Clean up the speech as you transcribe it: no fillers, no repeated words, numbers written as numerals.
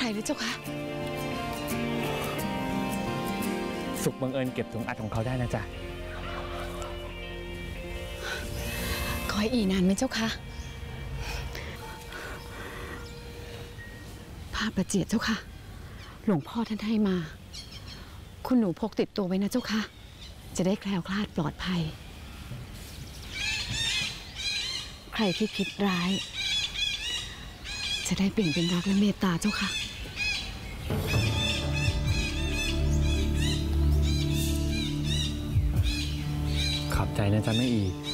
เลยเจ้าค่ะสุขบังเอิญเก็บถุงอัดของเขาได้นะจ๊ะคอยอีนานไหมเจ้าค่ะผ้าประเจียดเจ้าค่ะหลวงพ่อท่านให้มาคุณหนูพกติดตัวไว้นะเจ้าค่ะจะได้แคล้วคลาดปลอดภัยใครที่คิดร้ายจะได้เปลี่ยนเป็นรักและเมตตาเจ้าค่ะขอบใจนะจ๊ะแม่อี